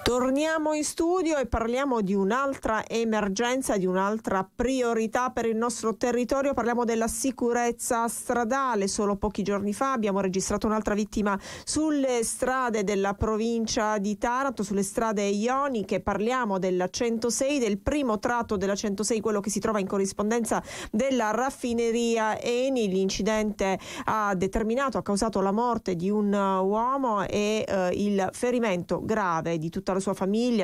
Torniamo in studio e parliamo di un'altra emergenza, di un'altra priorità per il nostro territorio. Parliamo della sicurezza stradale. Solo pochi giorni fa abbiamo registrato un'altra vittima sulle strade della provincia di Taranto, sulle strade ioniche. Parliamo della 106, del primo tratto della 106, quello che si trova in corrispondenza della raffineria Eni. L'incidente ha causato la morte di un uomo e il ferimento grave di tutta la sua famiglia.